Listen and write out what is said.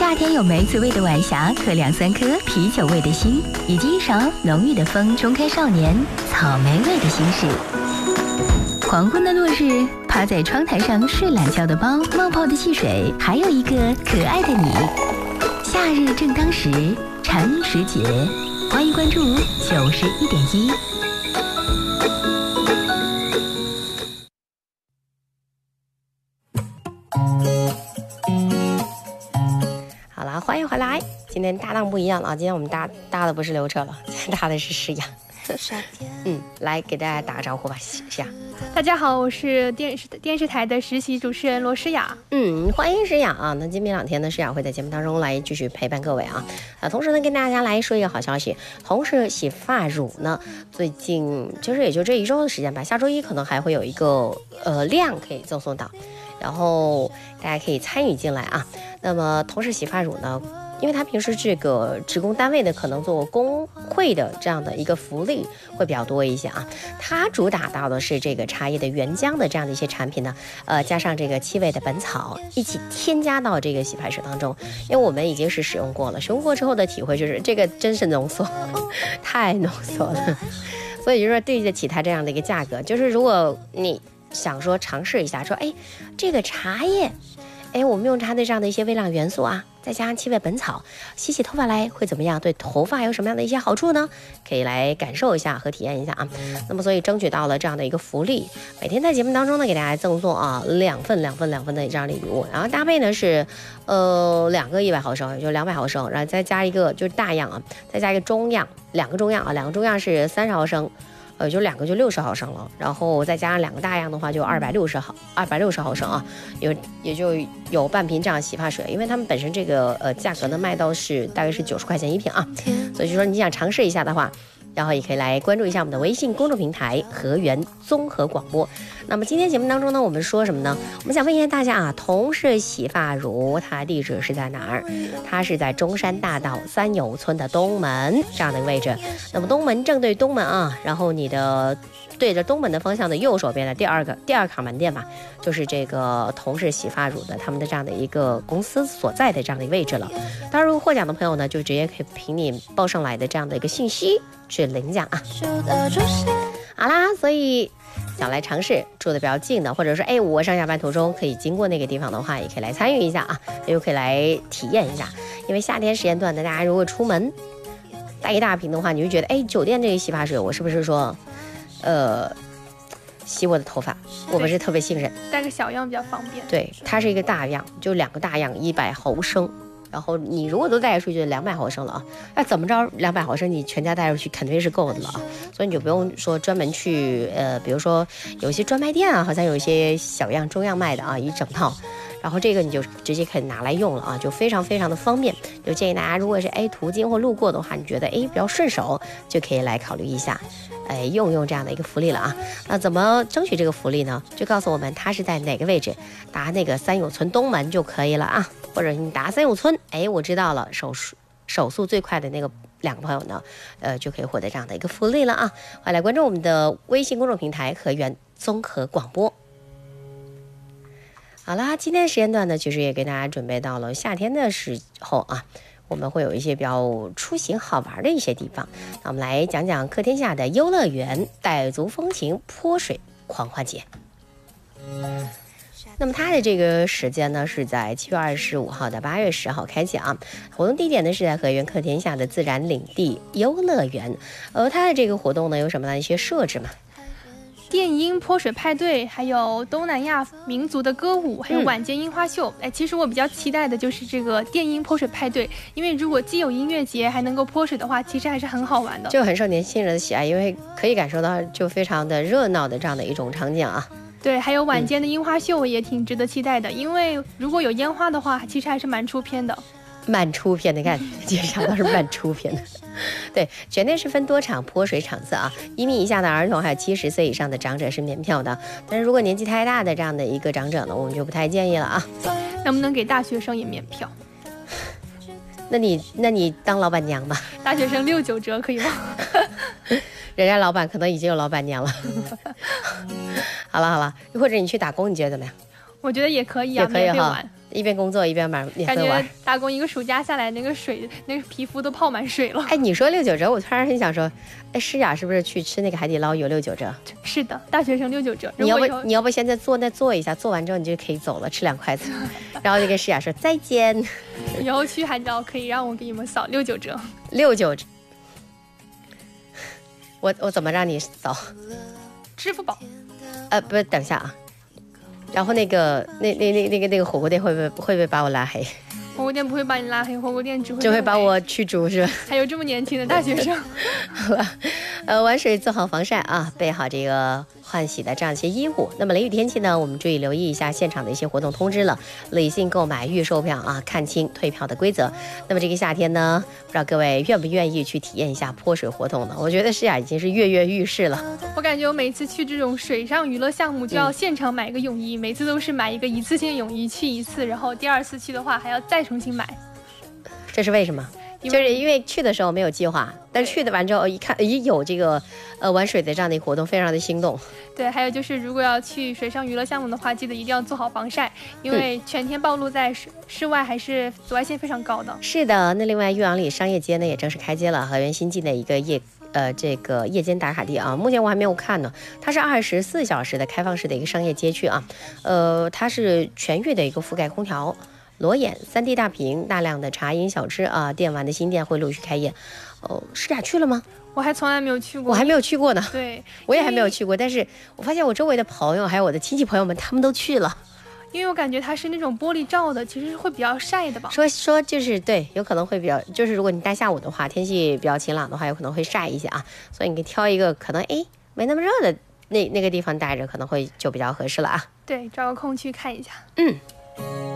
夏天有梅子味的晚霞和2-3颗啤酒味的心，以及一勺浓郁的风冲开少年草莓味的心事。黄昏的落日，趴在窗台上睡懒觉的猫，冒泡的汽水，还有一个可爱的你。夏日正当时，蝉语时节，欢迎关注91.1。 好了，欢迎回来。今天搭档不一样了啊，今天我们搭的不是刘彻了，搭的是诗雅。来给大家打个招呼吧，诗雅。 大家好，我是电视台的实习主持人罗诗雅。 欢迎诗雅啊。那今天2天呢，诗雅会在节目当中来继续陪伴各位啊。同时呢，跟大家来说一个好消息，同时洗发乳呢，最近其实也就这1周的时间吧，下周1可能还会有一个量可以赠送到，然后大家可以参与进来啊。那么同时洗发乳呢，因为它平时这个职工单位的可能做工会的这样的一个福利会比较多一些啊，它主打到的是这个茶叶的原浆的这样的一些产品呢，加上这个7味的本草一起添加到这个洗发水当中，因为我们已经是使用过了，使用过之后的体会就是这个真是浓缩，太浓缩了，所以就说对得起它这样的一个价格，就是如果你想说尝试一下，说这个茶叶。我们用它的这样的一些微量元素啊，再加上7味本草，洗起头发来会怎么样？对头发有什么样的一些好处呢？可以来感受一下和体验一下啊。那么所以争取到了这样的一个福利，每天在节目当中呢，给大家赠送啊2份的这样的礼物，然后搭配呢是2个100毫升，也就200毫升，然后再加一个就是大样啊，再加一个中样，2个中样啊，2个中样是30毫升。就2个就60毫升了，然后再加上2个大样的话就260毫升啊，也就有半瓶这样洗发水，因为他们本身这个价格呢卖到是大概是90块钱1瓶啊，所以就说你想尝试一下的话，然后也可以来关注一下我们的微信公众平台河源综合广播。那么今天节目当中呢，我们说什么呢？我们想问一下大家啊，同是洗发乳，它地址是在哪儿？它是在中山大道3友村的东门这样的位置。那么东门正对东门啊，然后你的对着东门的方向的右手边的第二卡门店嘛，就是这个同是洗发乳的他们的这样的一个公司所在的这样的一个位置了。当然，如果获奖的朋友呢，就直接可以凭你报上来的这样的一个信息去领奖啊。好啦，所以想来尝试住的比较近的，或者说我上下班途中可以经过那个地方的话，也可以来参与一下啊，又可以来体验一下。因为夏天时间段的，大家如果出门带一大瓶的话，你就觉得酒店这个洗发水我是不是说洗我的头发我不是特别信任， 带个小样比较方便。 对，它是一个大样，就2个大样100毫升，然后你如果都带出去200毫升了啊，那怎么着200毫升你全家带出去肯定是够的了啊，所以你就不用说专门去比如说有些专卖店啊，好像有一些小样中样卖的啊，一整套，然后这个你就直接可以拿来用了啊，就非常非常的方便。就建议大家如果是途经或路过的话，你觉得比较顺手，就可以来考虑一下用这样的一个福利了啊。那怎么争取这个福利呢？就告诉我们它是在哪个位置，打那个3友村东门就可以了啊，或者你打3友村，我知道了，手速最快的那个2个朋友呢，就可以获得这样的一个福利了啊。欢迎来关注我们的微信公众平台河源综合广播。好啦，今天的时间段呢，其实也给大家准备到了夏天的时候啊，我们会有一些比较出行好玩的一些地方。那我们来讲讲客天下的优乐园傣族风情泼水狂欢节。那么它的这个时间呢，是在7月25号到8月10号开讲，活动地点呢是在河源客天下的自然领地优乐园。它的这个活动呢有什么样的一些设置嘛？ 电音泼水派对，还有东南亚民族的歌舞，还有晚间樱花秀。其实我比较期待的就是这个电音泼水派对，因为如果既有音乐节还能够泼水的话，其实还是很好玩的， 就很受年轻人的喜爱，因为可以感受到就非常的热闹的这样的一种场景啊。 对，还有晚间的樱花秀也挺值得期待的，因为如果有烟花的话，其实还是蛮出片的。 慢出片的，看经常都是慢出片的。对，全店是分多场泼水场次啊，1米以下的儿童还有70岁以上的长者是免票的，但是如果年纪太大的这样的一个长者呢，我们就不太建议了啊。 能不能给大学生也免票？ 那你当老板娘吧， 大学生6、9折可以吗？ 人家老板可能已经有老板娘了。好了，或者你去打工，你觉得怎么样？ 我觉得也可以啊， 也可以哈， 一边工作一边免费玩。 感觉打工一个暑假下来，那个皮肤都泡满水了。 哎，你说69折，我突然很想说，哎，诗雅是不是去吃那个海底捞有69折？ 是的，大学生69折。 你要不现在做一下，做完之后你就可以走了，吃2筷子，然后就跟诗雅说再见。 以后去海底捞可以让我给你们扫69折。 69折。我怎么让你扫？ 支付宝。 不是，等一下啊。然后那个火锅店会不会把我拉黑？ 火锅店不会把你拉黑，火锅店只会把我驱逐，是吧？ 还有这么年轻的大学生。 好吧，玩水做好防晒啊，备好这个换洗的这样一些衣物。那么雷雨天气呢，我们注意留意一下现场的一些活动通知了，理性购买预售票啊，看清退票的规则。那么这个夏天呢，不知道各位愿不愿意去体验一下泼水活动呢？我觉得诗雅已经是跃跃欲试了。 我感觉我每次去这种水上娱乐项目就要现场买一个泳衣，每次都是买一个一次性泳衣去一次，然后第2次去的话还要再重新买。 这是为什么？就是因为去的时候没有计划，但去的完之后一看，有这个玩水的这样的一个活动，非常的心动。 对，还有就是如果要去水上娱乐项目的话，记得一定要做好防晒，因为全天暴露在室外还是紫外线非常高的。 是的，那另外岳阳里商业街呢也正式开街了，河源新进的一个这个夜间打卡地啊，目前我还没有看呢。它是24小时的开放式的一个商业街区啊，它是全域的一个覆盖空调。裸眼 3D 大屏，大量的茶饮小吃啊，电玩的新店会陆续开业。诗雅去了吗？ 我还从来没有去过。 我还没有去过呢。 对， 我也还没有去过，但是我发现我周围的朋友还有我的亲戚朋友们，他们都去了。 因为我感觉它是那种玻璃罩的，其实是会比较晒的吧。 说就是对，有可能会比较，就是如果你待下午的话，天气比较晴朗的话，有可能会晒一些啊。所以你可以挑一个可能没那么热的那个地方待着，可能会就比较合适了啊。 对，找个空去看一下。